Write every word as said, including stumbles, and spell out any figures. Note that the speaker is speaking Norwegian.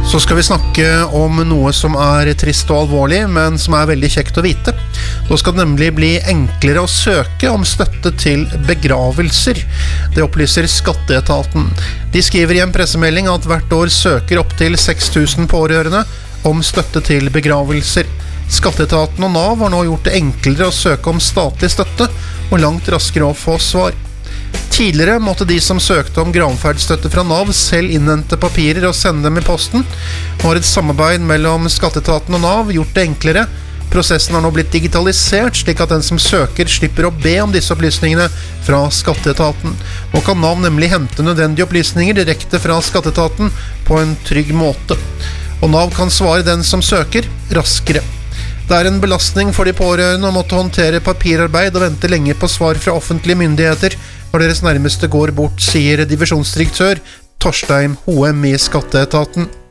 Så skal vi snakke om noe som er trist og alvorlig, men som er veldig kjekt å vite. Nå skal det nemlig bli enklere å søke om støtte til begravelser. Det opplyser Skatteetaten. De skriver i en pressemelding at hvert år søker opp til seks tusen pårørende om støtte til begravelser. Skatteetaten og Nav har nå gjort det enklere å søke om statlig støtte, og langt raskere å få svar. Tidligere måtte de som søkte om gravferdsstøtte fra Nav selv innhente papirer og sende dem i posten. Nå har et samarbeid mellom Skatteetaten og Nav gjort det enklere. Prosessen har nå blitt digitalisert, slik at den som søker slipper å be om disse opplysningene fra Skatteetaten. Nå kan Nav nemlig hente nødvendige opplysninger direkte fra Skatteetaten på en trygg måte. Og Nav kan svare den som søker raskere. Det er en belastning for de pårørende å måtte håndtere papirarbeid og vente lenge på svar fra offentlige myndigheter når deres nærmeste går bort, sier divisjonsdirektør Torstein Hoem i Skatteetaten.